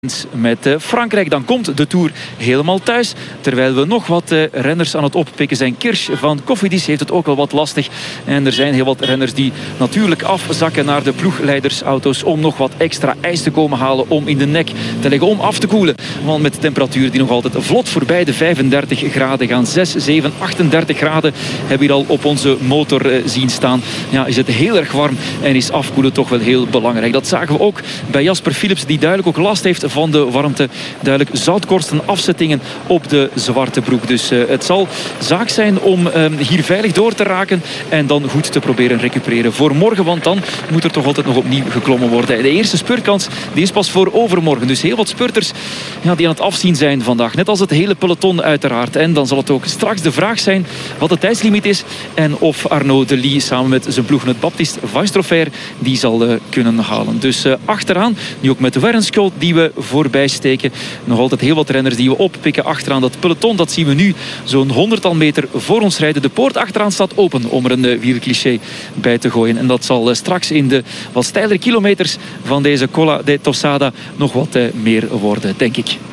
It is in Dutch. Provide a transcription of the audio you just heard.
Met Frankrijk. Dan komt de Tour helemaal thuis. Terwijl we nog wat renners aan het oppikken zijn. Kirsch van Cofidis heeft het ook wel wat lastig. En er zijn heel wat renners die natuurlijk afzakken naar de ploegleidersauto's om nog wat extra ijs te komen halen om in de nek te leggen, om af te koelen. Want met de temperatuur die nog altijd vlot voorbij de 35 graden gaan. 6, 7, 38 graden hebben we hier al op onze motor zien staan. Ja, is het heel erg warm en is afkoelen toch wel heel belangrijk. Dat zagen we ook bij Jasper Philips, die duidelijk ook last heeft van de warmte. Duidelijk zoutkorsten, afzettingen op de zwarte broek. Dus het zal zaak zijn om hier veilig door te raken en dan goed te proberen recupereren voor morgen, want dan moet er toch altijd nog opnieuw geklommen worden. De eerste spurtkans die is pas voor overmorgen. Dus heel wat spurters die aan het afzien zijn vandaag. Net als het hele peloton uiteraard. En dan zal het ook straks de vraag zijn wat de tijdslimiet is en of Arnaud Delis samen met zijn ploeggenoot Baptiste Weistrofer die zal kunnen halen. Dus achteraan, nu ook met de Wernskjold die we voorbij steken. Nog altijd heel wat renners die we oppikken achteraan dat peloton. Dat zien we nu zo'n 100-tal meter voor ons rijden. De poort achteraan staat open om er een wielercliché bij te gooien. En dat zal straks in de wat steilere kilometers van deze Colla de Tossada nog wat meer worden, denk ik.